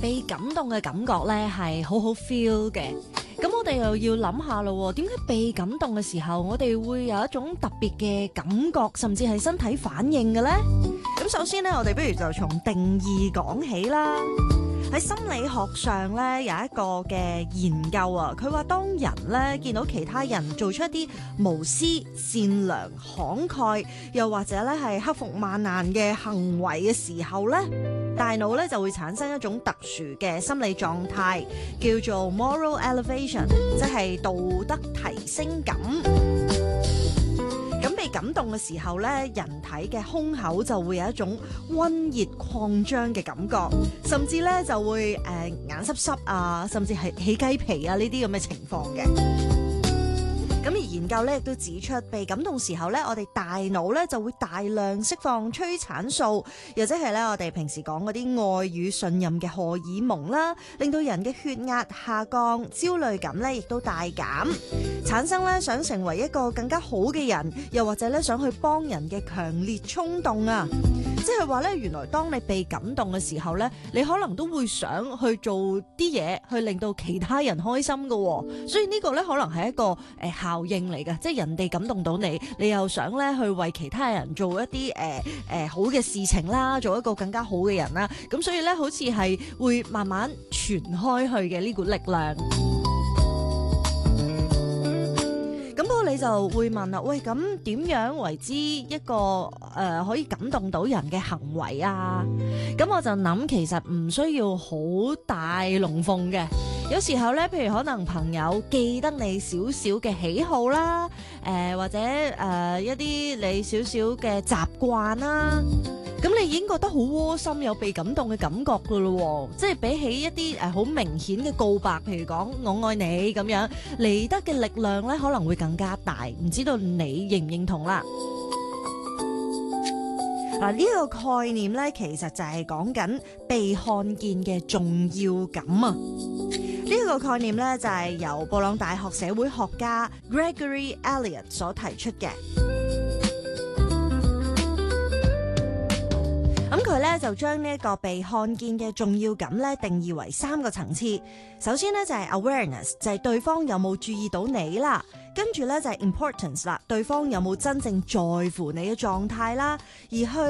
被感動嘅感覺咧係好好 feel 嘅。咁我哋又要諗下咯，點解被感動嘅時候，我哋會有一種特別嘅感覺，甚至係身體反應嘅呢？咁首先呢，我哋不如就從定義講起啦。喺心理學上咧有一個嘅研究啊，佢話當人咧見到其他人做出一啲無私、善良、慷慨，又或者咧係克服萬難嘅行為嘅時候咧，大腦咧就會產生一種特殊嘅心理狀態，叫做 moral elevation， 即係道德提升感。咁被感動嘅時候咧，人體嘅胸口就會有一種溫熱擴張嘅感覺，甚至咧就會眼濕濕啊，甚至係起雞皮啊呢啲咁嘅情況嘅。咁而研究咧亦都指出，被感動時候咧，我哋大腦咧就會大量釋放催產素，又即係咧我哋平時講嗰啲愛與信任嘅荷爾蒙啦，令到人嘅血壓下降，焦慮感咧亦都大減，產生咧想成為一個更加好嘅人，又或者咧想去幫人嘅強烈衝動啊！即係話咧，原來當你被感動嘅時候咧，你可能都會想去做啲嘢去令到其他人開心㗎喎，所以呢個咧可能係一個效應嚟㗎，即係人哋感動到你，你又想咧去為其他人做一啲好嘅事情啦，做一個更加好嘅人啦，咁所以咧好似係會慢慢傳開去嘅呢股力量。咁不過你就會問啦，喂，咁點樣為之一個可以感動到人嘅行為啊？咁我就諗其實唔需要好大龍鳳嘅，有時候咧，譬如可能朋友記得你少少嘅喜好啦，或者一啲你少少嘅習慣啦。咁你已經覺得好窩心，有被感動嘅感覺噶咯，即係比起一啲好明顯嘅告白，譬如講我愛你咁樣，嚟得嘅力量咧可能會更加大，唔知道你認唔認同啦？嗱，呢個概念咧其實就係講緊被看見嘅重要感啊！呢個概念咧就係由布朗大學社會學家 Gregory Elliott 所提出嘅。咁佢咧就將呢一個被看見嘅重要感咧定義為3個層次。首先咧就係 awareness， 就係對方有冇注意到你啦。跟住咧就係 importance 啦，對方有冇真正在乎你嘅狀態啦。而去